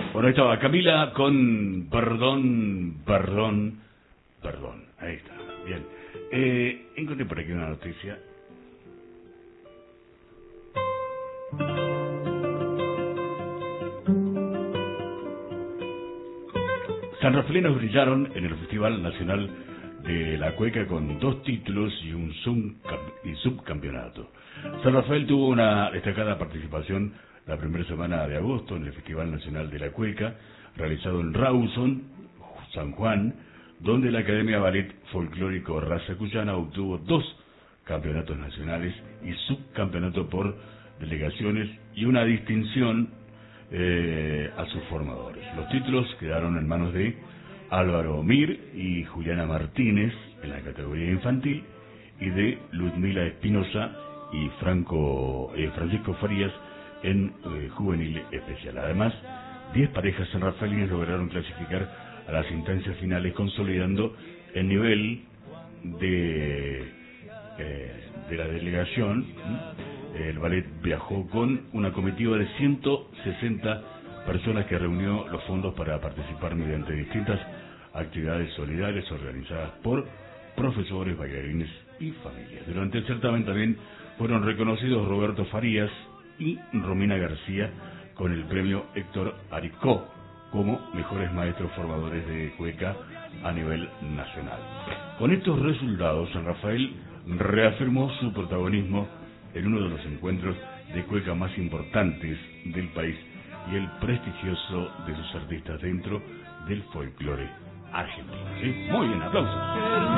Bueno, ahí estaba Camila con Perdón, Perdón, Perdón. Ahí está, bien. Encontré por aquí una noticia. Sanrafaelinos brillaron en el Festival Nacional de la Cueca con 2 títulos y un subcampeonato. San Rafael tuvo una destacada participación la primera semana de agosto en el Festival Nacional de la Cueca, realizado en Rawson, San Juan, donde la Academia Ballet Folclórico Raza Cuyana obtuvo 2 campeonatos nacionales y subcampeonato por delegaciones y una distinción a sus formadores. Los títulos quedaron en manos de Álvaro Mir y Juliana Martínez en la categoría infantil y de Ludmila Espinosa y Francisco Farías en juvenil especial. Además, 10 parejas sanrafaelinas lograron clasificar a las instancias finales, consolidando el nivel de la delegación. El ballet viajó con una comitiva de 160 personas que reunió los fondos para participar mediante distintas actividades solidarias organizadas por profesores, bailarines y familias. Durante el certamen también fueron reconocidos Roberto Farías y Romina García con el premio Héctor Aricó como mejores maestros formadores de cueca a nivel nacional. Con estos resultados, San Rafael reafirmó su protagonismo en uno de los encuentros de cueca más importantes del país y el prestigioso de sus artistas dentro del folclore argentino. ¿Sí? Muy bien, aplausos.